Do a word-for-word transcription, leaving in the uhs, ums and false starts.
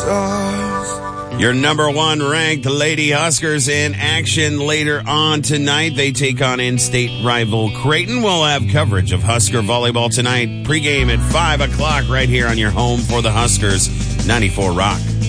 stars. Your number one ranked Lady Huskers in action later on tonight. They take on in-state rival Creighton. We'll have coverage of Husker volleyball tonight. Pregame at five o'clock right here on your home for the Huskers, ninety-four Rock.